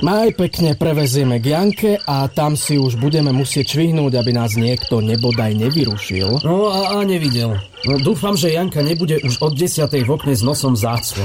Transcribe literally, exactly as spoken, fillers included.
Maj pekne prevezieme k Janke a tam si už budeme musieť švihnúť, aby nás niekto nebodaj nevyrušil. No a, a nevidel. No dúfam, že Janka nebude už od desiatej v okne s nosom záclo.